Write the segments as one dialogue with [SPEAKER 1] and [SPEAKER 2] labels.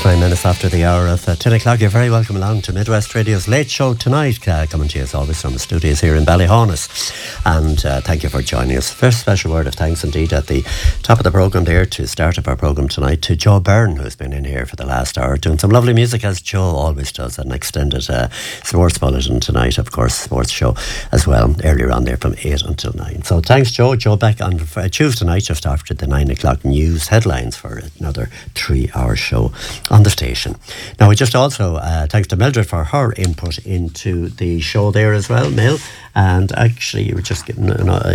[SPEAKER 1] 9 minutes after the hour of 10 o'clock. You're very welcome along to Midwest Radio's Late Show tonight, coming to you as always from the studios here in Ballyhaunis. And thank you for joining us. First special word of thanks indeed at the top of the programme there to start up our programme tonight to Joe Byrne, who's been in here for the last hour doing some lovely music, as Joe always does, an extended sports bulletin tonight, of course, sports show as well, earlier on there from 8 until 9. So thanks, Joe. Joe back on Tuesday night just after the 9 o'clock news headlines for another 3-hour show on the station. Now, we just also thanks to Mildred for her input into the show there as well, Mel. And actually, you were just getting,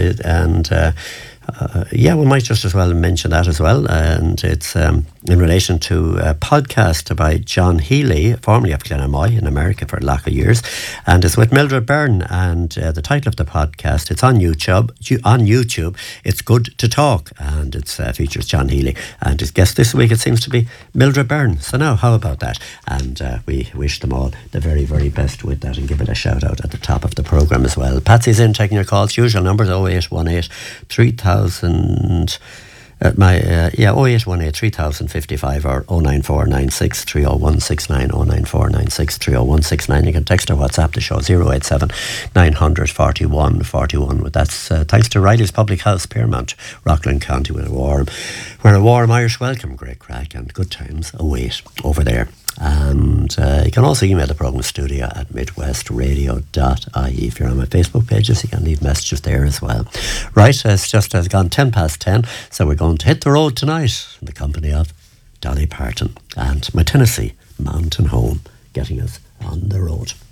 [SPEAKER 1] yeah, we might just as well mention that as well. And it's in relation to a podcast by John Healy, formerly of Glenamoy in America for a lot of years. And it's with Mildred Byrne. And the title of the podcast, it's on YouTube. It's Good to Talk. And it features John Healy. And his guest this week, it seems to be Mildred Byrne. So now, how about that? And we wish them all the very, very best with that and give it a shout out at the top of the programme as well. Patsy's in taking your calls. Usual numbers 0818 3000. 0818 3055 or 09496 30169 09496 30169. You can text or WhatsApp the show 087 900 41 41. That's thanks to Riley's Public House, Piermont, Rockland County, where a warm Irish welcome, great crack and good times await over there. And you can also email the programme studio at midwestradio.ie. If you're on my Facebook pages, you can leave messages there as well. Right, it's just gone 10 past 10, so we're going to hit the road tonight in the company of Dolly Parton and my Tennessee Mountain Home, getting us on the road.